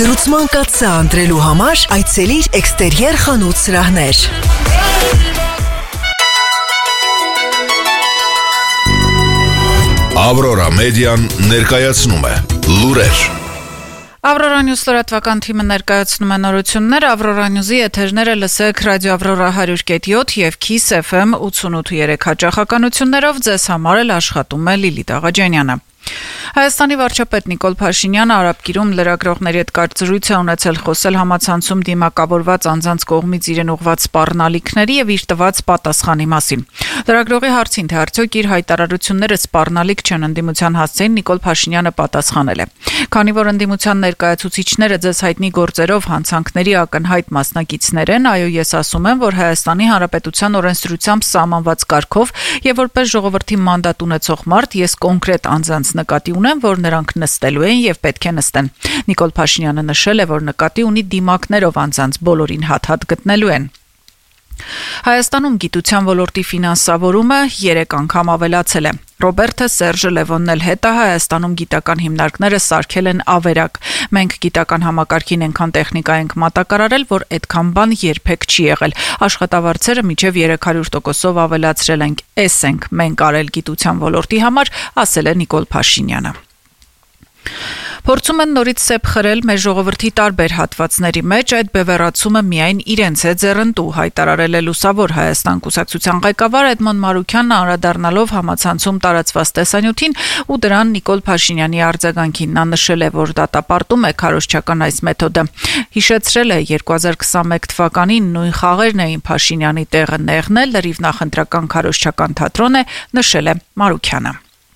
Լուծման կաթսա ընտրելու համար այցելիր Էքստերիեր խանութ սրահներ։ Ավրորա մեդիան ներկայացնում է լուրեր։ Ավրորա Նյուզ լրատվական թիմը ներկայացնում է նորություններ, Ավրորա Նյուզի եթերները լսեք ռադիո Ավրորա 100.7 եւ Kiss FM 88.3 հաճախականություններով, ձեզ համար էլ աշխատում է Լիլիթ Աղաջանյանը։ Հայաստանի վարչապետ Նիկոլ Փաշինյանը Արաբկիրում լրագրողների հետ կարծրույց է ունեցել, խոսել համացանցում դիմակավորված անձանց կողմից իրեն ուղղված սպառնալիքների եւ իր տված պատասխանի մասին։ Լրագրողի հարցին, թե արդյոք իր հայտարարությունները սպառնալիք չեն, ընդդիմության հասցեին Նիկոլ Փաշինյանը պատասխանել է. Քանի որ ընդդիմության ներկայացուցիչները ձեզ հայտնի գործերով հանցանքների ակնհայտ մասնակիցներ են, այո, ես ասում եմ, որ Հայաստանի Հանրապետության օրենսդրությամբ սահմանված կարգով եւ որպես ժողովրդի մանդատ ունեցող մարդ ես կոնկրետ անձանց նկատի ունեմ, որ նրանք նստելու են եւ պետք է նստեն։ Նիկոլ Փաշինյանը նշել է, որ նկատի ունի դիմակներով անձանց բոլորին հատ-հատ գտնելու են։ Հայաստանում գիտության ոլորտի ֆինանսավորումը 3 անգամ ավելացել է։ Ռոբերտը, Սերժը, Լևոնն էլ հետ է, Հայաստանում գիտական հիմնարկները սարքել են ավերակ։ Մենք գիտական համակարգին այնքան տեխնիկա ենք մատակարարել, որ այդքան բան երբեք չի եղել։ Աշխատավարձերը մինչև 300%-ով ավելացրել ենք։ Էս ենք մենք արել գիտության ոլորտի համար, ասել է Նիկոլ Փաշինյանը։ Փորձում են նորից սեփ խրել մեր ժողովրդի տարբեր հատվածների մեջ, այդ բևեռացումը միայն իրենց է ձեռնտու, հայտարարել է Լուսավոր Հայաստան կուսակցության ղեկավար Էդմոն Մարուքյանն անդրադառնալով համացանցում տարածված տեսանյութին ու դրան Նիկոլ Փաշինյանի արձագանքին։ Նա նշել է, որ դատապարտում է քարոզչական այս մեթոդը։ Հիշեցրել է 2021 թվականին նույն խաղերն էին Փաշինյանի տեղը նեղնել, լրիվ նախընտրական քարոզչական թատրոն է, նշել է Մարուքյանը։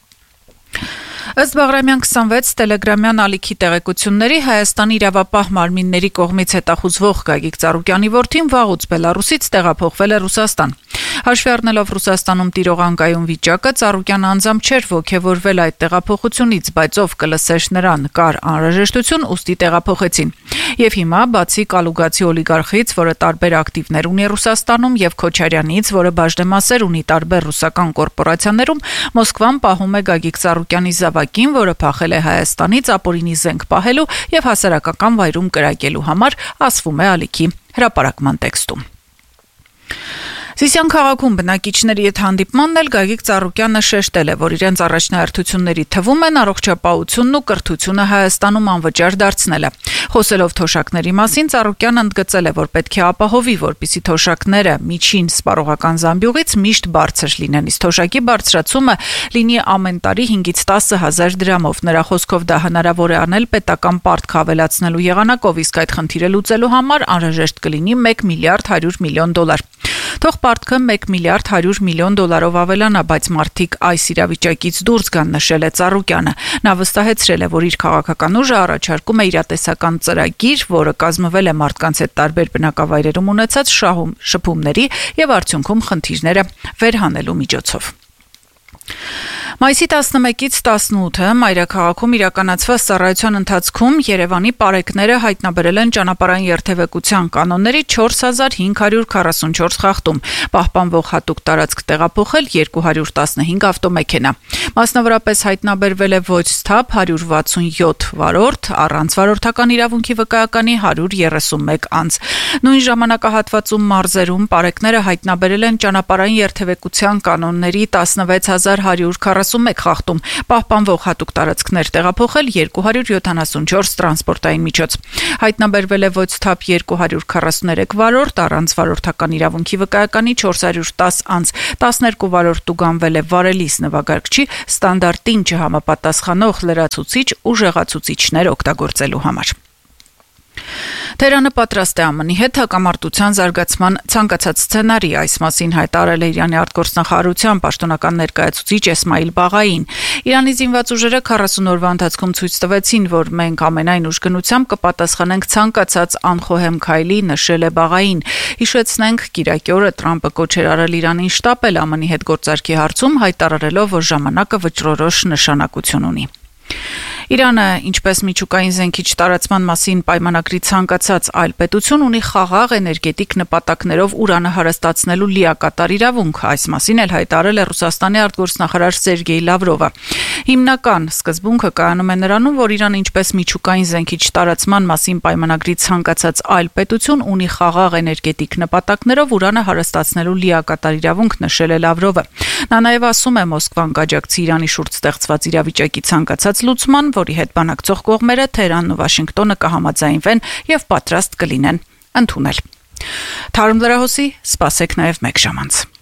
Ըստ Բաղրամյան 26 տելեգրամյան ալիքի տեղեկությունների Հայաստանի իրավապահ մարմինների կողմից հետախուզվող Գագիկ Ծառուկյանի որդին վաղուց Բելարուսից տեղափոխվել է Ռուսաստան։ Հաշվի առնելով Ռուսաստանում տիրող անկայուն վիճակը, Ծառուկյանը անձամբ չէր ոգևորվել այդ տեղափոխությունից, բայց ով կլսեր նրան, կար անհրաժեշտություն, ուստի տեղափոխեցին։ Եվ հիմա, բացի Կալուգացի օլիգարխից, որը տարբեր ակտիվներ ունի Ռուսաստանում, եւ Քոչարյանից, որը բաժնեմասեր ունի տարբեր ռուսական կորպորացիաներում, Մոսկվան պահում է Գագիկ Ծառուկյանի զավակին, որը փախել է Հայաստանից ապօրինի զենք պահելու եւ հասարակական վայրում կրակելու համար, ասվում է ալիքի հրապարակման տեքստում։ Սիսիան քաղաքում բնակիչների հետ հանդիպմանն էլ Գագիկ Ծառուկյանը շեշտել է, որ իրենց առաջնահերթությունների թվում են առողջապահությունն ու կրթությունը Հայաստանում անվճար դարձնելը։ Խոսելով թոշակների մասին, Ծառուկյանը ընդգծել է, որ պետք է ապահովի, որպեսզի թոշակները միջին սպառողական զամբյուղից միշտ բարձր լինեն, իսկ թոշակի բարձրացումը լինի ամեն տարի 5-ից 10 հազար դրամով։ Նրա խոսքով դա հնարավոր է անել պետական պարտք ավելացնելու եղանակով, իսկ այդ խնդիրը լուծելու համար անհրաժեշտ կլինի $1 միլիարդ 100 միլիոն։ Թող պարտքը $1 միլիարդ 100 միլիոն ավելանա, բայց մարդիկ այս իրավիճակից դուրս գան, նշել է Ծառուկյանը։ Նա վստահեցրել է, որ իր քաղաքական ուժը առաջարկում է իրատեսական ծրագիր, որը կազմվել է մարդկանց հետ տարբեր բնակավայրերում ունեցած շփումների եւ արդյունքում խնդիրները վերհանելու միջոցով։ Մայիսի 11-ից 18-ը Մայրաքաղաքում իրականացված ծառայության ընթացքում Երևանի պարեկները հայտնաբերել են ճանապարհային երթևեկության կանոնների 4544 խախտում, պահպանվող հատուկ տարածք տեղափոխել 215 ավտոմեքենա։ Մասնավորապես հայտնաբերվել է ոչ սթափ 167 վարորդ, առանց վարորդական իրավունքի վկայականի 131 անձ։ Նույն ժամանակահատվածում մարզերում պարեկները հայտնաբերել են ճանապարհային երթևեկության կանոնների 16141 խախտում, պահպանվող հատուկ տարածքներ տեղափոխել 274 տրանսպորտային միջոց։ Հայտնաբերվել է ոչ սթափ 243 վարորդ, առանց վարորդական իրավունքի վկայականի 410 անձ, 12 վարորդ տուգանվել է վարելիս նվագարկչի ստանդարտին չհամապատասխանող լրացուցիչ ու ժեղացուցիչներ օգտագործելու համար։ Թերանը պատրաստ է ԱՄՆ-ի հետ հակամարտության զարգացման ցանկացած սցենարի, այս մասին հայտարարել է Իրանի արտգործնախարարության պաշտոնական ներկայացուցիչ Էսմայիլ Բաղային։ Իրանի զինված ուժերը 40 օրվա ընթացքում ցույց տվեցին, որ մենք ամենայն ուժգնությամբ կպատասխանենք ցանկացած անխոհեմ քայլի, նշել է Բաղային։ Հիշեցնենք, կիրակի օրը Տրամպը կոչ էր արել Իրանին շտապել ԱՄՆ-ի հետ գործարքի հարցում, հայտարարելով, որ ժամանակը վճռորոշ նշանակություն ունի։ Իրանը, ինչպես միջուկային զենքիչ տարածման մասին պայմանագրի ցանկացած այլ պետություն, ունի խաղաղ էներգետիկ նպատակներով ուրանը հարստացնելու լիակատար իրավունք, այս մասին էլ հայտարարել է Ռուսաստանի արտգործնախարար Սերգեյ Լավրովը։ Հիմնական սկզբունքը կայանում է նրանում, որ Իրանը ինչպես միջուկային զենքիչ տարածման մասին պայմանագրի ցանկացած այլ պետություն ունի խաղաղ էներգետիկ նպատակներով ուրանը հարստացնելու լիակատար իրավունք, նշել է Լավրովը։ Նա նաև ասում է, Մոսկվան կաջակցի Իրանի շուրջ ստեղծված իրավիճակի ցանկացած լուծման, որի հետ բանակցող կողմերը Թեհրանն ու Վաշինգտոնը կհամաձայնվեն եւ պատրաստ կլինեն ընդունել։ Թարմ լրահոսի սպասեք նաև 1 ժամ անց։